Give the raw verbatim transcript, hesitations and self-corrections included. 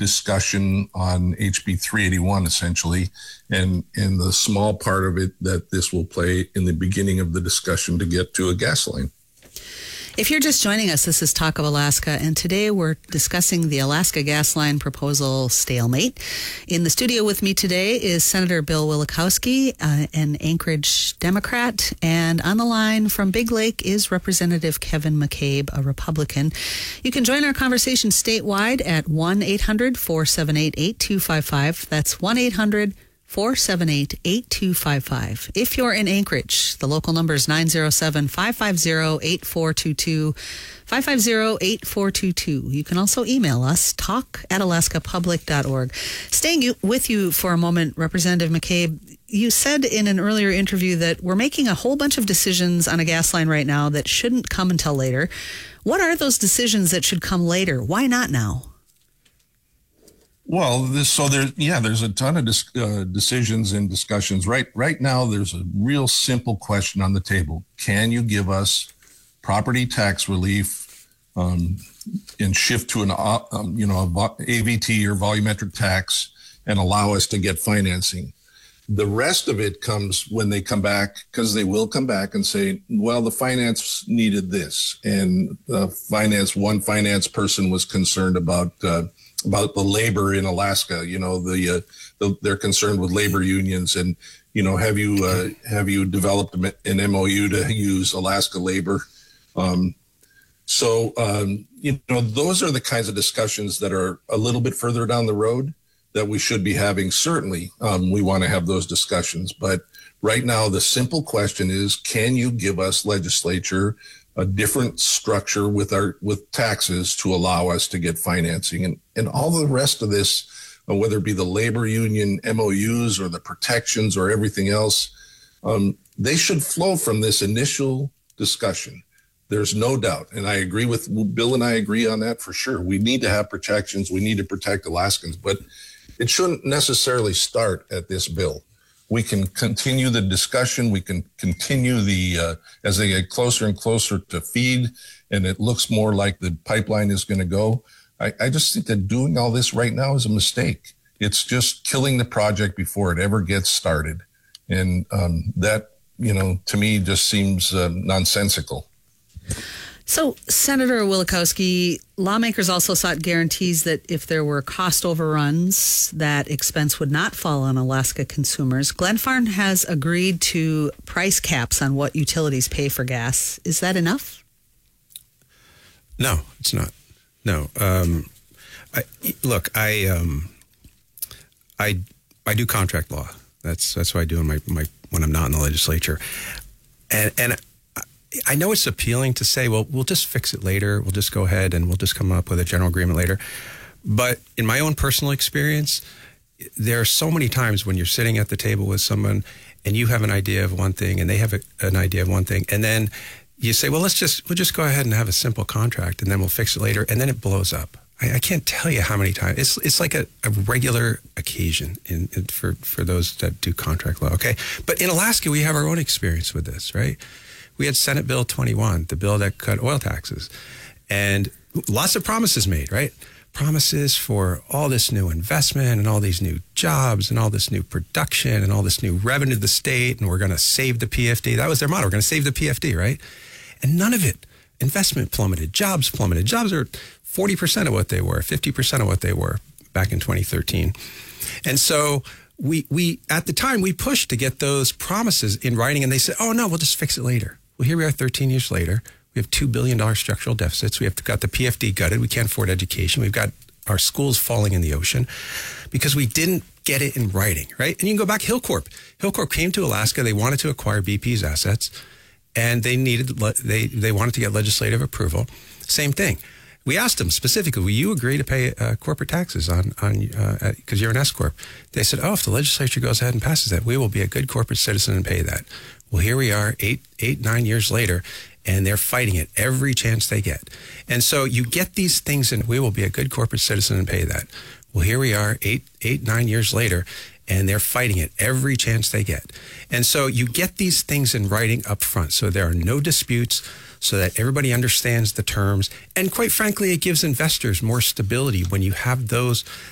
discussion on H B three eighty-one, essentially, and, and the small part of it that this will play in the beginning of the discussion to get to a gas line. If you're just joining us, this is Talk of Alaska, and today we're discussing the Alaska Gas Line proposal stalemate. In the studio with me today is Senator Bill Wielechowski, uh, an Anchorage Democrat, and on the line from Big Lake is Representative Kevin McCabe, a Republican. You can join our conversation statewide at one eight hundred four seven eight eight two five five. That's one eight hundred four seven eight eight two five five. If you're in Anchorage, the local number is nine zero seven five five zero eight four two two, five five zero eight four two two. You can also email us, talk at alaska public dot org. Staying you, with you for a moment, Representative McCabe, you said in an earlier interview that we're making a whole bunch of decisions on a gas line right now that shouldn't come until later. What are those decisions that should come later? Why not now? Well, this, so there, yeah, there's a ton of dis, uh, decisions and discussions. Right, right now, there's a real simple question on the table. Can you give us property tax relief um, and shift to an, uh, um, you know, a V T or volumetric tax and allow us to get financing? The rest of it comes when they come back, because they will come back and say, well, the finance needed this. And uh, finance, one finance person was concerned about uh, about the labor in Alaska. You know, the, uh, the they're concerned with labor unions, and you know, have you uh, have you developed an M O U to use Alaska labor? Um, so um, you know, those are the kinds of discussions that are a little bit further down the road that we should be having. Certainly, um, we want to have those discussions, but right now the simple question is: can you give us, legislature, a different structure with our with taxes to allow us to get financing? And and all the rest of this, uh, whether it be the labor union M O Us or the protections or everything else, um, they should flow from this initial discussion. There's no doubt. And I agree with Bill, and I agree on that for sure. We need to have protections. We need to protect Alaskans, but it shouldn't necessarily start at this bill. We can continue the discussion. We can continue the, uh, as they get closer and closer to FEED, and it looks more like the pipeline is going to go. I, I just think that doing all this right now is a mistake. It's just killing the project before it ever gets started. And um, that, you know, to me just seems uh, nonsensical. So, Senator Wielechowski, lawmakers also sought guarantees that if there were cost overruns, that expense would not fall on Alaska consumers. Glenfarne has agreed to price caps on what utilities pay for gas. Is that enough? No, it's not. No. Um, I, look, I, um, I, I do contract law. That's that's what I do in my, my when I'm not in the legislature, and and. I know it's appealing to say, well, we'll just fix it later. We'll just go ahead and we'll just come up with a general agreement later. But in my own personal experience, there are so many times when you're sitting at the table with someone and you have an idea of one thing and they have a, an idea of one thing. And then you say, well, let's just, we'll just go ahead and have a simple contract and then we'll fix it later. And then it blows up. I, I can't tell you how many times. It's it's like a, a regular occasion in, in for, for those that do contract law. Okay. But in Alaska, we have our own experience with this, right? We had Senate Bill twenty-one, the bill that cut oil taxes, and lots of promises made, right? Promises for all this new investment and all these new jobs and all this new production and all this new revenue to the state, and we're going to save the P F D. That was their motto. We're going to save the P F D, right? And none of it. Investment plummeted. Jobs plummeted. Jobs are forty percent of what they were, fifty percent of what they were back in twenty thirteen. And so we, we at the time, we pushed to get those promises in writing, and they said, oh, no, we'll just fix it later. Well, here we are thirteen years later. We have two billion dollars structural deficits. We have got the P F D gutted. We can't afford education. We've got our schools falling in the ocean because we didn't get it in writing, right? And you can go back to Hilcorp. Hilcorp came to Alaska. They wanted to acquire B P's assets, and they needed they they wanted to get legislative approval. Same thing. We asked them specifically, will you agree to pay uh, corporate taxes on on because uh, you're an S corp? They said, oh, if the legislature goes ahead and passes that, we will be a good corporate citizen and pay that. Well, here we are, eight, eight, nine years later, and they're fighting it every chance they get. And so you get these things, and we will be a good corporate citizen and pay that. Well, here we are, eight, eight, nine years later, and they're fighting it every chance they get. And so you get these things in writing up front, so there are no disputes, so that everybody understands the terms. And quite frankly, it gives investors more stability when you have those